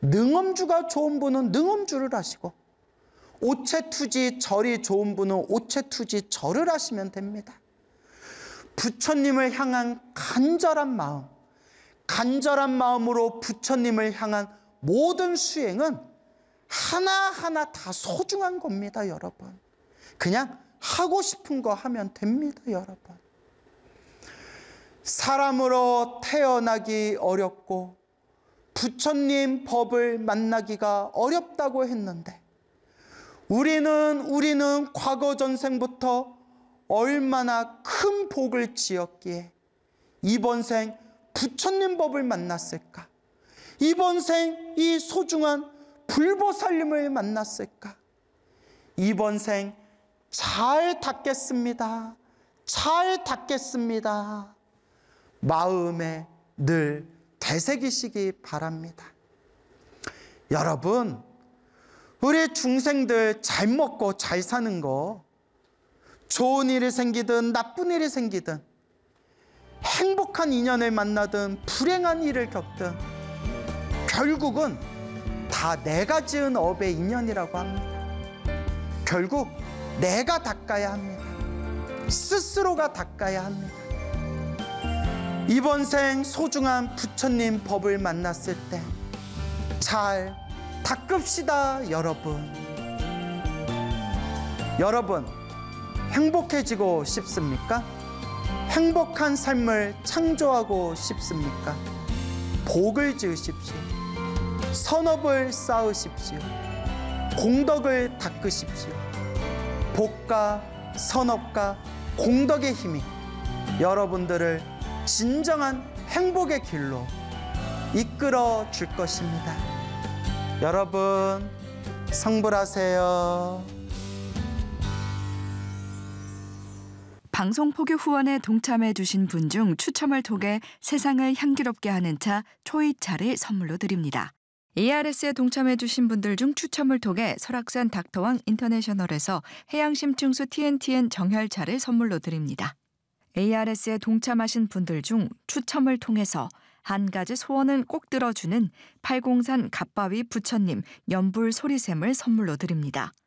능엄주가 좋은 분은 능엄주를 하시고, 오체투지 절이 좋은 분은 오체투지 절을 하시면 됩니다. 부처님을 향한 간절한 마음으로 부처님을 향한 모든 수행은 하나하나 다 소중한 겁니다, 여러분. 그냥 하고 싶은 거 하면 됩니다, 여러분. 사람으로 태어나기 어렵고 부처님 법을 만나기가 어렵다고 했는데, 우리는 과거 전생부터 얼마나 큰 복을 지었기에 이번 생 부처님 법을 만났을까? 이번 생 이 소중한 불보살님을 만났을까? 이번 생 잘 닦겠습니다. 잘 닦겠습니다. 마음에 늘 되새기시기 바랍니다. 여러분, 우리 중생들 잘 먹고 잘 사는 거, 좋은 일이 생기든 나쁜 일이 생기든, 행복한 인연을 만나든 불행한 일을 겪든, 결국은 다 내가 지은 업의 인연이라고 합니다. 결국 내가 닦아야 합니다. 스스로가 닦아야 합니다. 이번 생 소중한 부처님 법을 만났을 때 잘 닦읍시다, 여러분. 여러분, 행복해지고 싶습니까? 행복한 삶을 창조하고 싶습니까? 복을 지으십시오. 선업을 쌓으십시오. 공덕을 닦으십시오. 복과 선업과 공덕의 힘이 여러분들을 진정한 행복의 길로 이끌어 줄 것입니다. 여러분, 성불하세요. 방송 포교 후원에 동참해 주신 분 중 추첨을 통해 세상을 향기롭게 하는 차 초이차를 선물로 드립니다. ARS에 동참해 주신 분들 중 추첨을 통해 설악산 닥터왕 인터내셔널에서 해양심층수 TNTN 정혈차를 선물로 드립니다. ARS에 동참하신 분들 중 추첨을 통해서 한 가지 소원은 꼭 들어주는 팔공산 갓바위 부처님 연불 소리샘을 선물로 드립니다.